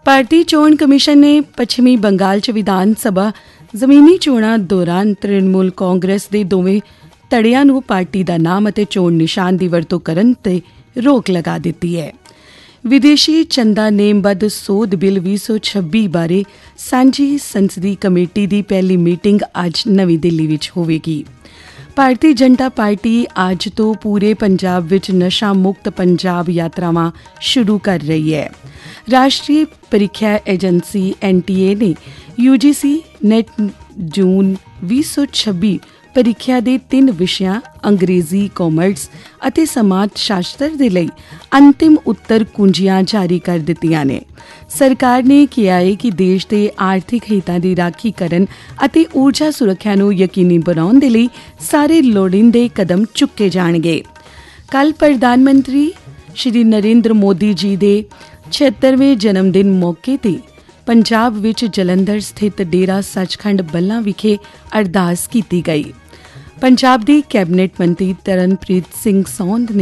ਭਾਰਤੀ ਚੋਣ ਕਮਿਸ਼ਨ ਨੇ ਪੱਛਮੀ ਬੰਗਾਲ 'ਚ ਵਿਧਾਨ ਸਭਾ ਜ਼ਮੀਨੀ ਚੋਣਾਂ ਦੌਰਾਨ ਤ੍ਰਿਣਮੂਲ ਕਾਂਗਰਸ ਦੇ ਦੋਵੇਂ ਧੜਿਆਂ ਨੂੰ ਪਾਰਟੀ ਦਾ ਨਾਮ ਅਤੇ ਚੋਣ ਨਿਸ਼ਾਨ ਦੀ ਵਰਤੋਂ ਕਰਨ ਤੇ ਰੋਕ ਲਗਾ ਦਿੱਤੀ ਹੈ। ਵਿਦੇਸ਼ੀ ਚੰਦਾ ਨੇਮਬੱਧ ਸੋਧ ਬਿੱਲ 2026 ਬਾਰੇ ਸਾਂਝੀ ਸੰਸਦੀ ਕਮੇਟੀ ਦੀ ਪਹਿਲੀ ਮੀਟਿੰਗ ਅੱਜ ਨਵੀਂ ਦਿੱਲੀ ਵਿੱਚ ਹੋਵੇਗੀ। ਭਾਰਤੀ ਜਨਤਾ ਪਾਰਟੀ ਅੱਜ ਤੋਂ ਪੂਰੇ ਪੰਜਾਬ ਵਿੱਚ ਨਸ਼ਾ ਮੁਕਤ ਪੰਜਾਬ ਯਾਤਰਾਵਾਂ ਸ਼ੁਰੂ ਕਰ ਰਹੀ ਹੈ। ਰਾਸ਼ਟਰੀ ਪ੍ਰੀਖਿਆ ਏਜੰਸੀ NTA ਨੇ UGC ਨੈਟ ਜੂਨ 2026 ਪ੍ਰੀਖਿਆ ਦੇ 3 ਵਿਸ਼ਿਆਂ ਅੰਗਰੇਜ਼ੀ, ਕਾਮਰਸ ਅਤੇ ਸਮਾਜ ਸ਼ਾਸਤਰ ਦੇ ਲਈ ਅੰਤਿਮ ਉੱਤਰ ਕੁੰਜੀਆਂ ਜਾਰੀ ਕਰ ਦਿੱਤੀਆਂ ਨੇ। ਸਰਕਾਰ ਨੇ ਕਿਹਾ ਹੈ ਕਿ ਦੇਸ਼ ਦੇ ਆਰਥਿਕ ਹਿੱਤਾਂ ਦੀ ਰਾਖੀ ਕਰਨ ਅਤੇ ਊਰਜਾ ਸੁਰੱਖਿਆ ਨੂੰ ਯਕੀਨੀ ਬਣਾਉਣ ਦੇ ਲਈ ਸਾਰੇ ਲੋੜੀਂਦੇ ਕਦਮ ਚੁੱਕੇ ਜਾਣਗੇ। ਕੱਲ੍ਹ ਪ੍ਰਧਾਨ ਮੰਤਰੀ ਸ਼੍ਰੀ ਨਰਿੰਦਰ ਮੋਦੀ ਜੀ ਦੇ 76ਵੇਂ ਜਨਮ ਦਿਨ ਮੌਕੇ ਤੇ ਪੰਜਾਬ ਵਿੱਚ ਜਲੰਧਰ ਸਥਿਤ ਡੇਰਾ ਸੱਚਖੰਡ ਬੱਲਾ ਵਿਖੇ ਅਰਦਾਸ ਕੀਤੀ ਗਈ। ਪੰਜਾਬ ਦੇ ਕੈਬਨਿਟ ਮੰਤਰੀ ਤਰਨਪ੍ਰੀਤ ਸਿੰਘ ਸੌਂਦ ਨੇ